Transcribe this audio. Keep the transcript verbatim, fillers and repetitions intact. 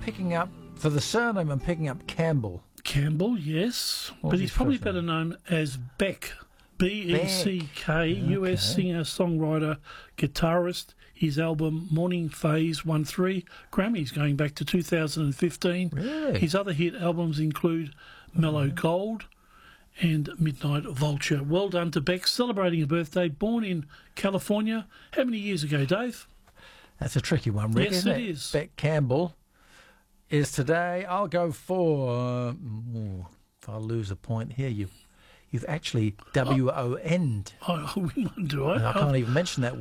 picking up, for the surname, I'm picking up Campbell. Campbell, yes. What but was he's his probably first better name? known as Beck. B E C K, U S Okay. singer, songwriter, guitarist. His album Morning Phase won three Grammys going back to two thousand fifteen. Really? His other hit albums include Mellow Gold and Midnight Vulture. Well done to Beck, celebrating a birthday, born in California. How many years ago, Dave? That's a tricky one, Rick, Yes, isn't it it? is. Beck Campbell is today. I'll go for... Uh, ooh, if I lose a point here, you, you've actually W O N'd. I win one, do I? I can't even mention that